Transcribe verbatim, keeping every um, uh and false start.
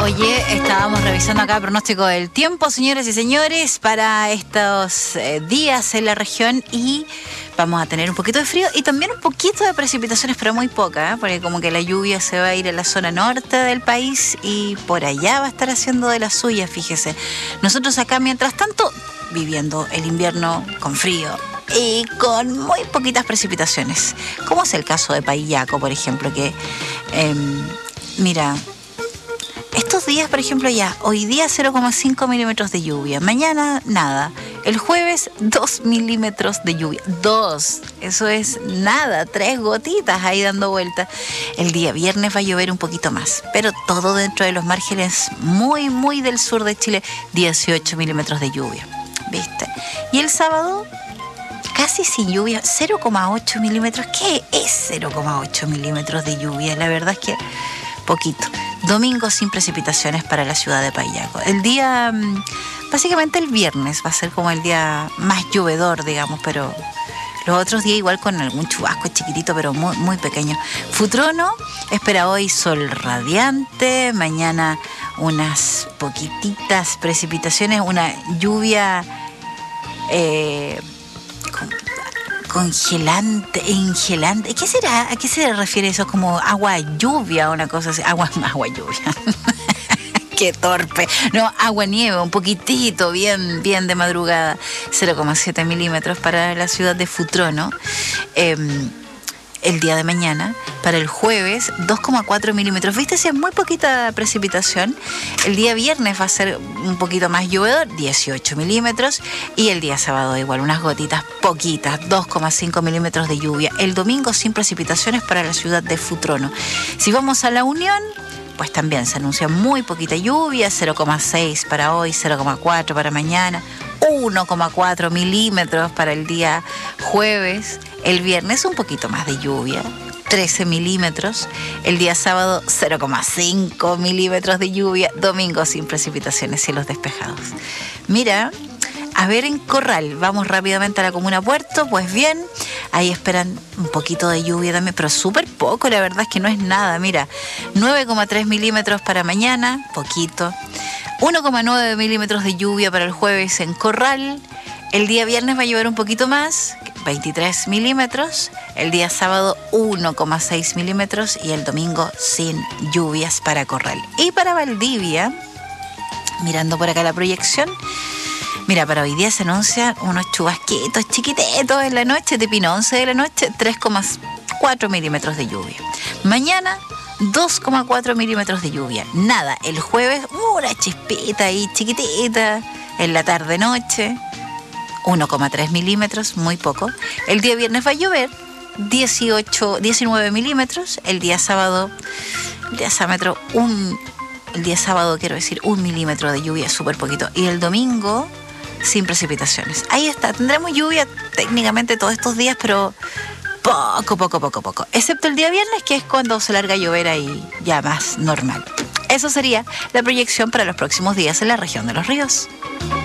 Oye, estábamos revisando acá el pronóstico del tiempo, señores y señores, para estos eh, días en la región, y vamos a tener un poquito de frío y también un poquito de precipitaciones, pero muy poca, ¿eh? Porque como que la lluvia se va a ir a la zona norte del país y por allá va a estar haciendo de las suyas, fíjese. Nosotros acá, mientras tanto, viviendo el invierno con frío y con muy poquitas precipitaciones, como es el caso de Payaco, por ejemplo, que, eh, mira... Estos días, por ejemplo, ya, hoy día cero coma cinco milímetros de lluvia, mañana nada, el jueves dos milímetros de lluvia, dos, eso es nada, tres gotitas ahí dando vuelta. El día viernes va a llover un poquito más, pero todo dentro de los márgenes muy, muy del sur de Chile, dieciocho milímetros de lluvia, ¿viste? Y el sábado, casi sin lluvia, cero coma ocho milímetros. ¿Qué es cero coma ocho milímetros de lluvia? La verdad es que poquito. Domingo sin precipitaciones para la ciudad de Payaco. El día, básicamente el viernes va a ser como el día más llovedor, digamos, pero los otros días igual con algún chubasco chiquitito, pero muy, muy pequeño. Futrono espera hoy sol radiante, mañana unas poquititas precipitaciones, una lluvia eh, con, congelante, engelante. ¿Qué será? ¿A qué se refiere eso? Como agua lluvia o una cosa así. Agua, agua lluvia. Qué torpe. No, agua nieve, un poquitito, bien, bien de madrugada. cero coma siete milímetros para la ciudad de Futrono. Eh, el día de mañana. Para el jueves, dos coma cuatro milímetros. ¿Viste? Si es muy poquita precipitación. El día viernes va a ser un poquito más llovedor, dieciocho milímetros. Y el día sábado igual, unas gotitas poquitas, dos coma cinco milímetros de lluvia. El domingo sin precipitaciones para la ciudad de Futrono. Si vamos a La Unión, pues también se anuncia muy poquita lluvia, cero coma seis para hoy, cero coma cuatro para mañana, uno coma cuatro milímetros para el día jueves. El viernes un poquito más de lluvia, trece milímetros. El día sábado cero coma cinco milímetros de lluvia. Domingo sin precipitaciones, cielos despejados. Mira, a ver en Corral, vamos rápidamente a la comuna Puerto. Pues bien, ahí esperan un poquito de lluvia también, pero súper poco, la verdad es que no es nada. Mira, nueve coma tres milímetros para mañana, poquito. uno coma nueve milímetros de lluvia para el jueves en Corral. El día viernes va a llover un poquito más, veintitrés milímetros. El día sábado uno coma seis milímetros y el domingo sin lluvias para Corral. Y para Valdivia, mirando por acá la proyección, mira, para hoy día se anuncian unos chubasquitos chiquititos en la noche, tipo once de la noche, tres coma cuatro milímetros de lluvia. Mañana, dos coma cuatro milímetros de lluvia. Nada, el jueves, una chispita ahí chiquitita en la tarde-noche. uno coma tres milímetros, muy poco. El día viernes va a llover, dieciocho, diecinueve milímetros. El día sábado, el día sábado, un, el día sábado quiero decir, un milímetro de lluvia, súper poquito. Y el domingo, sin precipitaciones. Ahí está, tendremos lluvia técnicamente todos estos días, pero poco, poco, poco, poco. Excepto el día viernes, que es cuando se larga a llover ahí ya más normal. Eso sería la proyección para los próximos días en la región de Los Ríos.